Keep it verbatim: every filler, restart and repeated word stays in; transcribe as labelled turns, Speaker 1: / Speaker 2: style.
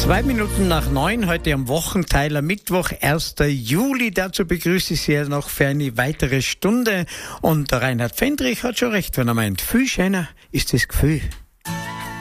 Speaker 1: Zwei Minuten nach neun, heute am Wochenteiler Mittwoch, erster Juli. Dazu begrüße ich Sie ja noch für eine weitere Stunde. Und der Reinhard Fendrich hat schon recht, wenn er meint, viel schöner ist das Gefühl.